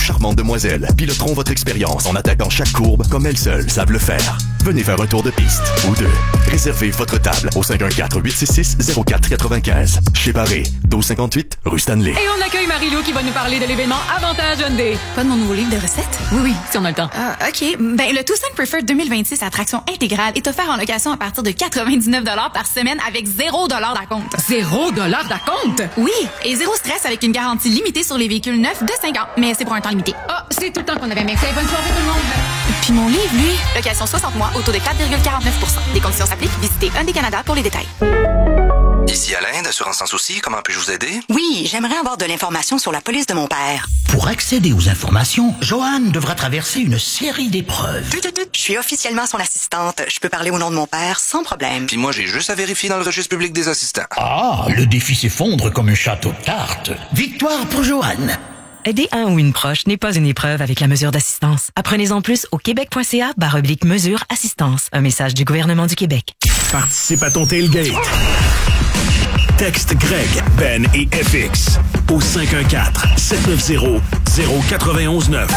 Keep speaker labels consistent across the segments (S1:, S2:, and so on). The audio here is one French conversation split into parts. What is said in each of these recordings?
S1: charmantes demoiselles piloteront votre expérience en attaquant chaque courbe comme elles seules savent le faire. Venez faire un tour de piste ou deux. Réservez votre table au 514-866-0495. Chez Barré, 1258 rue Stanley.
S2: Et on accueille Marie-Lou qui va nous parler de l'événement Avantage Hyundai.
S3: Pas de mon nouveau livre de recettes?
S2: Oui, si on a le temps.
S3: OK. Ben, le Tucson Preferred 2026 attraction intégrale est offert en location à partir de 99 $ par semaine avec 0 $ d'acompte.
S2: 0 $ d'acompte?
S3: Oui, et zéro stress avec une garantie limitée sur les véhicules neufs de 5 ans. Mais c'est pour un temps limité.
S2: Ah, c'est tout le temps qu'on avait. Merci. Bonne soirée tout le monde.
S3: Puis mon livre, lui, location 60 mois, au taux de 4,49 %. Des conditions s'appliquent. Visitez Hyundai Canada pour les détails.
S4: Ici Alain, d'Assurance Sans Souci, comment puis-je vous aider?
S5: Oui, j'aimerais avoir de l'information sur la police de mon père.
S6: Pour accéder aux informations, Joanne devra traverser une série d'épreuves.
S5: Je suis officiellement son assistante. Je peux parler au nom de mon père sans problème.
S4: Puis moi, j'ai juste à vérifier dans le registre public des assistants.
S6: Ah, le défi s'effondre comme un château de cartes. Victoire pour Joanne.
S7: Aider un ou une proche n'est pas une épreuve avec la mesure d'assistance. Apprenez-en plus au québec.ca/mesure assistance. Un message du gouvernement du Québec.
S8: Participe à ton tailgate. Texte Greg, Ben et FX au 514-790-0919.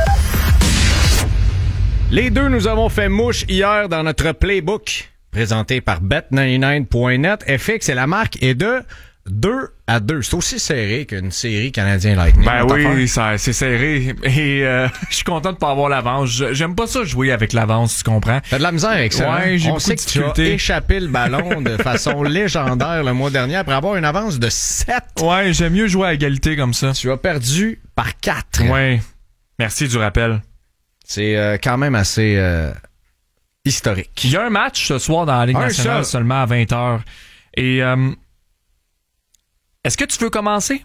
S9: Les deux, nous avons fait mouche hier dans notre playbook présenté par Bet99.net. FX et la marque est de 2-2. C'est aussi serré qu'une série Canadien Lightning.
S10: Ben oui, c'est serré. Et je suis content de pas avoir l'avance. J'aime pas ça jouer avec l'avance, tu comprends?
S9: T'as de la misère avec ça.
S10: Ouais,
S9: hein?
S10: j'ai
S9: On
S10: beaucoup
S9: sait
S10: de
S9: que tu as
S10: difficultés.
S9: échappé le ballon de façon légendaire le mois dernier après avoir une avance de 7.
S10: Ouais, j'aime mieux jouer à égalité comme ça.
S9: Tu as perdu par 4.
S10: Ouais. Merci du rappel.
S9: C'est quand même assez historique.
S10: Il y a un match ce soir dans la Ligue nationale seulement à 20h. Et est-ce que tu veux commencer?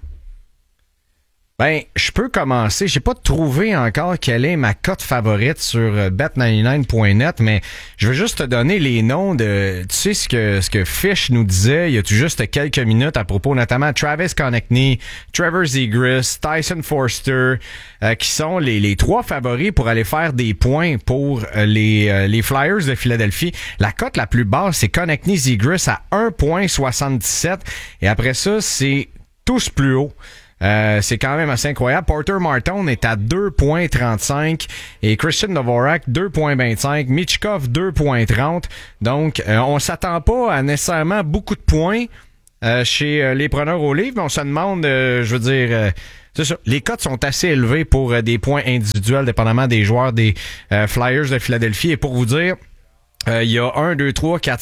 S9: Ben, je peux commencer. J'ai pas trouvé encore quelle est ma cote favorite sur bet99.net, mais je veux juste te donner les noms de, tu sais, ce que Fish nous disait il y a tout juste quelques minutes à propos, notamment Travis Konechny, Trevor Zegras, Tyson Forster, qui sont les trois favoris pour aller faire des points pour les Flyers de Philadelphie. La cote la plus basse, c'est Konechny Zegras à 1,77 et après ça, c'est tous plus haut. C'est quand même assez incroyable. Porter Martin est à 2,35 et Christian Dvorak 2,25, Michkov 2,30. Donc, on s'attend pas à nécessairement beaucoup de points chez les preneurs au livre, mais on se demande, je veux dire, c'est ça. Les cotes sont assez élevées pour des points individuels, dépendamment des joueurs des Flyers de Philadelphie. Et pour vous dire, il y a 1, 2, 3, 4,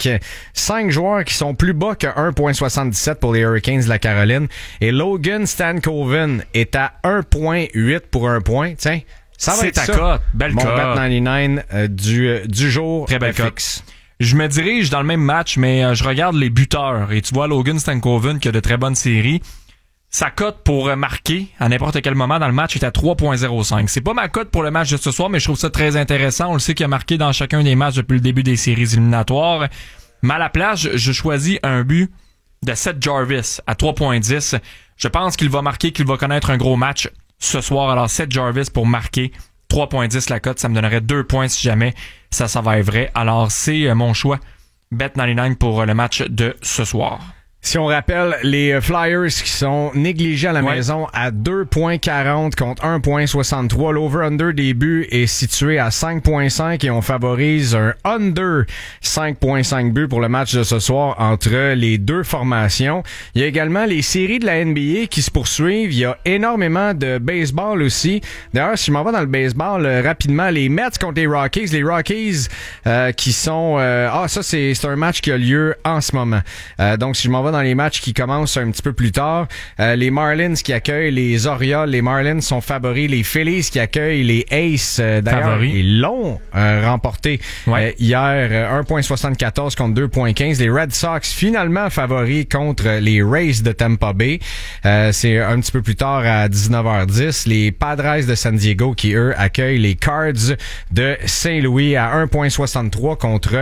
S9: 5 joueurs qui sont plus bas que 1,77 pour les Hurricanes de la Caroline. Et Logan Stankoven est à 1,8 pour un point. Tiens, ça va être ça.
S10: C'est ta cote. Belle
S9: mon
S10: cote.
S9: Bet99 du jour.
S10: Très belle
S9: fixe.
S10: Je me dirige dans le même match, mais je regarde les buteurs. Et tu vois Logan Stankoven qui a de très bonnes séries. Sa cote pour marquer à n'importe quel moment dans le match est à 3,05. C'est pas ma cote pour le match de ce soir, mais je trouve ça très intéressant. On le sait qu'il a marqué dans chacun des matchs depuis le début des séries éliminatoires. Mais à la place, je choisis un but de Seth Jarvis à 3,10. Je pense qu'il va marquer, qu'il va connaître un gros match ce soir. Alors Seth Jarvis pour marquer 3,10 la cote, ça me donnerait 2 points si jamais ça s'avère vrai. Alors c'est mon choix. Bet99 pour le match de ce soir.
S9: Si on rappelle, les Flyers qui sont négligés à la maison à 2,40 contre 1,63. L'over-under des buts est situé à 5,5 et on favorise un under 5,5 buts pour le match de ce soir entre les deux formations. Il y a également les séries de la NBA qui se poursuivent. Il y a énormément de baseball aussi. D'ailleurs, si je m'en vais dans le baseball rapidement, les Mets contre les Rockies. Les Rockies qui sont... ça, c'est un match qui a lieu en ce moment. Donc, si je m'en vais dans les matchs qui commencent un petit peu plus tard. Les Marlins qui accueillent les Orioles. Les Marlins sont favoris. Les Phillies qui accueillent les Aces. D'ailleurs, ils l'ont remporté hier 1,74 contre 2,15. Les Red Sox finalement favoris contre les Rays de Tampa Bay. C'est un petit peu plus tard à 19h10. Les Padres de San Diego qui, eux, accueillent les Cards de Saint-Louis à 1,63 contre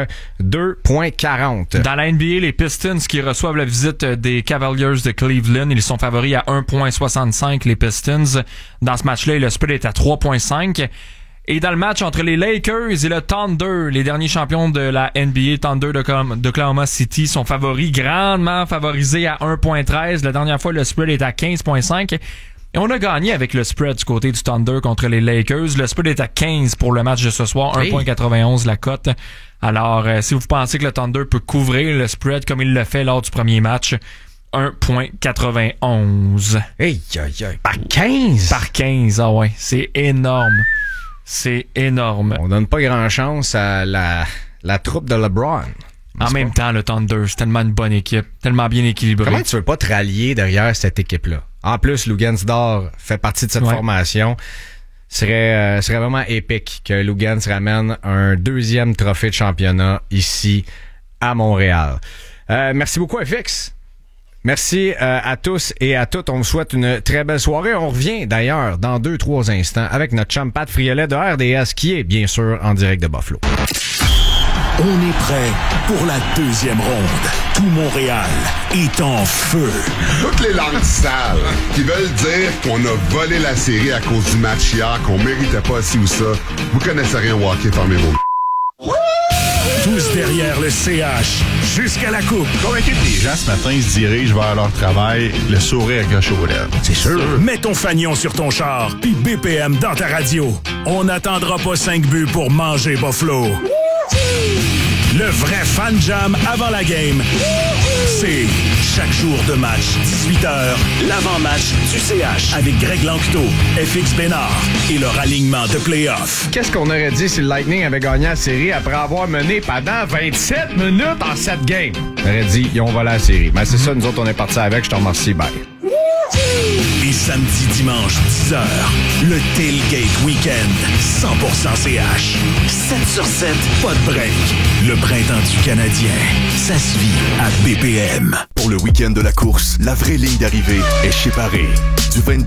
S9: 2,40.
S10: Dans la NBA, les Pistons qui reçoivent la visite des Cavaliers de Cleveland, ils sont favoris à 1,65 les Pistons. Dans ce match-là, le spread est à 3,5. Et dans le match entre les Lakers et le Thunder, les derniers champions de la NBA, Thunder d'Oklahoma City, sont favoris, grandement favorisés à 1,13. La dernière fois, le spread est à 15,5. Et on a gagné avec le spread du côté du Thunder contre les Lakers. Le spread est à 15 pour le match de ce soir, 1.91 la cote. Alors, si vous pensez que le Thunder peut couvrir le spread comme il l'a fait lors du premier match, 1.91.
S9: Hey, par 15?
S10: Par 15, ah ouais, c'est énorme. C'est énorme.
S9: On donne pas grand chance à la troupe de LeBron.
S10: En même temps, le Thunder, c'est tellement une bonne équipe, tellement bien équilibrée.
S9: Comment tu veux pas te rallier derrière cette équipe-là? En plus, Luguentz-Dort fait partie de cette formation. Serait vraiment épique que Luguentz ramène un 2e trophée de championnat ici à Montréal. Merci beaucoup, FX. Merci à tous et à toutes. On vous souhaite une très belle soirée. On revient d'ailleurs dans 2-3 instants avec notre chum Pat Friolet de RDS qui est bien sûr en direct de Buffalo.
S8: On est prêt pour la 2e ronde. Tout Montréal est en feu.
S11: Toutes les langues sales qui veulent dire qu'on a volé la série à cause du match hier, qu'on méritait pas ci ou ça, vous connaissez rien au hockey, fermez-vous.
S8: Tous derrière le CH, jusqu'à la coupe.
S12: Convaincu que les gens ce matin ils se dirigent vers leur travail, le sourire accroché aux lèvres.
S8: C'est sûr. Mets ton fanion sur ton char, puis BPM dans ta radio. On n'attendra pas 5 buts pour manger Buffalo. Le vrai fan jam avant la game, c'est chaque jour de match, 18h, l'avant-match du CH avec Greg Lanctot, FX Bénard et leur alignement de play-off.
S9: Qu'est-ce qu'on aurait dit si le Lightning avait gagné la série après avoir mené pendant 27 minutes en 7 games? On aurait dit, ils ont volé la série. Mais c'est ça, nous autres, on est partis avec. Je te remercie, bye.
S8: Et samedi, dimanche, 10h, le Tailgate Weekend, 100% CH. 7 sur 7, pas de break. Le printemps du Canadien, ça se vit à BPM.
S1: Pour le week-end de la course, la vraie ligne d'arrivée est chez Paris. Du 22